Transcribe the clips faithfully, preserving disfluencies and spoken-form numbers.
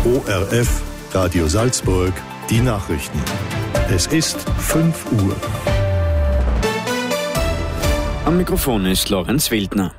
O R F, Radio Salzburg, die Nachrichten. Es ist fünf Uhr. Am Mikrofon ist Lorenz Wildner.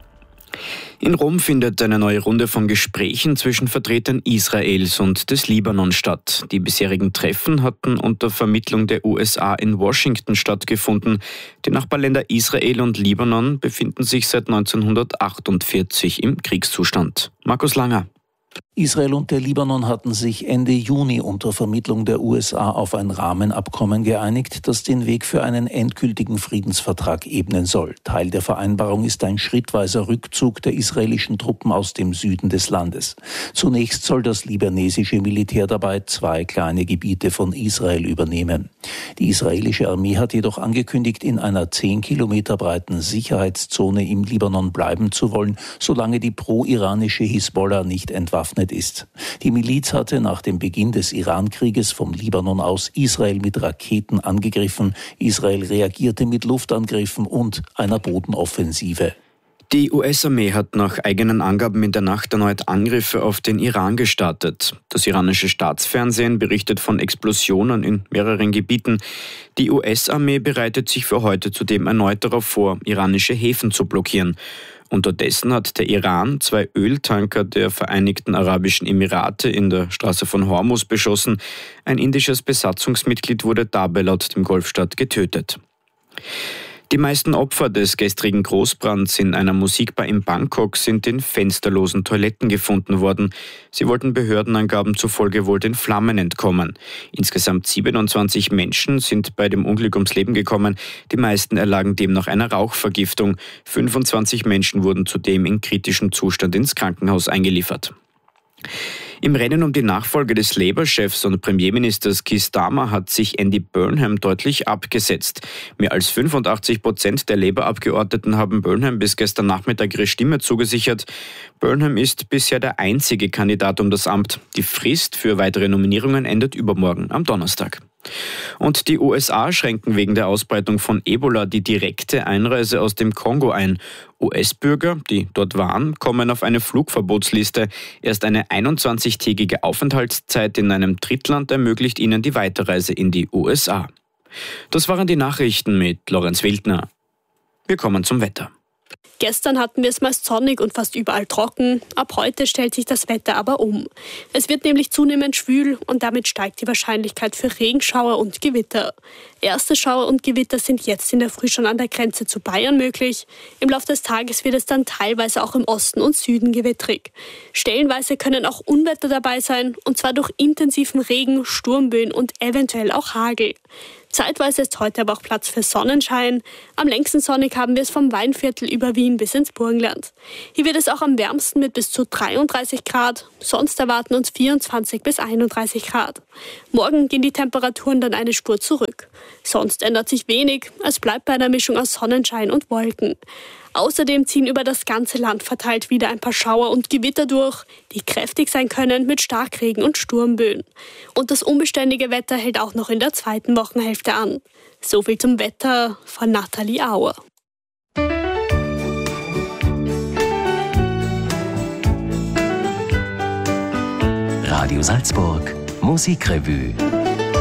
In Rom findet eine neue Runde von Gesprächen zwischen Vertretern Israels und des Libanon statt. Die bisherigen Treffen hatten unter Vermittlung der U S A in Washington stattgefunden. Die Nachbarländer Israel und Libanon befinden sich seit neunzehnhundertachtundvierzig im Kriegszustand. Markus Langer. Israel und der Libanon hatten sich Ende Juni unter Vermittlung der U S A auf ein Rahmenabkommen geeinigt, das den Weg für einen endgültigen Friedensvertrag ebnen soll. Teil der Vereinbarung ist ein schrittweiser Rückzug der israelischen Truppen aus dem Süden des Landes. Zunächst soll das libanesische Militär dabei zwei kleine Gebiete von Israel übernehmen. Die israelische Armee hat jedoch angekündigt, in einer zehn Kilometer breiten Sicherheitszone im Libanon bleiben zu wollen, solange die pro-iranische Hisbollah nicht entwaffnet ist. Die Miliz hatte nach dem Beginn des Iran-Krieges vom Libanon aus Israel mit Raketen angegriffen. Israel reagierte mit Luftangriffen und einer Bodenoffensive. Die U S-Armee hat nach eigenen Angaben in der Nacht erneut Angriffe auf den Iran gestartet. Das iranische Staatsfernsehen berichtet von Explosionen in mehreren Gebieten. Die U S-Armee bereitet sich für heute zudem erneut darauf vor, iranische Häfen zu blockieren. Unterdessen hat der Iran zwei Öltanker der Vereinigten Arabischen Emirate in der Straße von Hormuz beschossen. Ein indisches Besatzungsmitglied wurde dabei laut dem Golfstaat getötet. Die meisten Opfer des gestrigen Großbrands in einer Musikbar in Bangkok sind in fensterlosen Toiletten gefunden worden. Sie wollten Behördenangaben zufolge wohl den Flammen entkommen. Insgesamt siebenundzwanzig Menschen sind bei dem Unglück ums Leben gekommen. Die meisten erlagen demnach einer Rauchvergiftung. fünfundzwanzig Menschen wurden zudem in kritischem Zustand ins Krankenhaus eingeliefert. Im Rennen um die Nachfolge des Labour-Chefs und Premierministers Keir Starmer hat sich Andy Burnham deutlich abgesetzt. Mehr als fünfundachtzig Prozent der Labour-Abgeordneten haben Burnham bis gestern Nachmittag ihre Stimme zugesichert. Burnham ist bisher der einzige Kandidat um das Amt. Die Frist für weitere Nominierungen endet übermorgen am Donnerstag. Und die U S A schränken wegen der Ausbreitung von Ebola die direkte Einreise aus dem Kongo ein. U S-Bürger, die dort waren, kommen auf eine Flugverbotsliste. Erst eine einundzwanzigtägige Aufenthaltszeit in einem Drittland ermöglicht ihnen die Weiterreise in die U S A. Das waren die Nachrichten mit Lorenz Wildner. Wir kommen zum Wetter. Gestern hatten wir es meist sonnig und fast überall trocken. Ab heute stellt sich das Wetter aber um. Es wird nämlich zunehmend schwül und damit steigt die Wahrscheinlichkeit für Regenschauer und Gewitter. Erste Schauer und Gewitter sind jetzt in der Früh schon an der Grenze zu Bayern möglich. Im Laufe des Tages wird es dann teilweise auch im Osten und Süden gewittrig. Stellenweise können auch Unwetter dabei sein, und zwar durch intensiven Regen, Sturmböen und eventuell auch Hagel. Zeitweise ist heute aber auch Platz für Sonnenschein. Am längsten sonnig haben wir es vom Weinviertel über Wien bis ins Burgenland. Hier wird es auch am wärmsten mit bis zu dreiunddreißig Grad. Sonst erwarten uns vierundzwanzig bis einunddreißig Grad. Morgen gehen die Temperaturen dann eine Spur zurück. Sonst ändert sich wenig. Es bleibt bei einer Mischung aus Sonnenschein und Wolken. Außerdem ziehen über das ganze Land verteilt wieder ein paar Schauer und Gewitter durch, die kräftig sein können mit Starkregen und Sturmböen. Und das unbeständige Wetter hält auch noch in der zweiten Wochenhälfte an. So viel zum Wetter von Nathalie Auer. Radio Salzburg, Musikrevue.